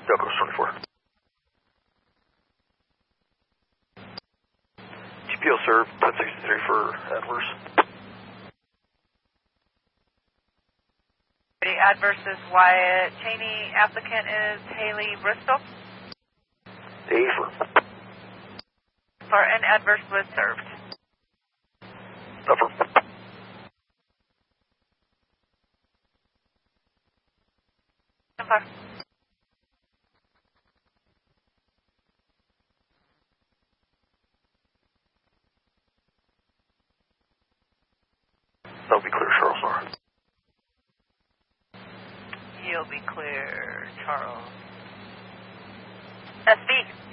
Delco 24. GPO served, 1063 for adverse. The adverse is Wyatt Cheney. Applicant is Haley Bristol. A For an adverse was served. Upper. Number. That'll be clear, Charles Nora. You'll be clear, Charles. SV.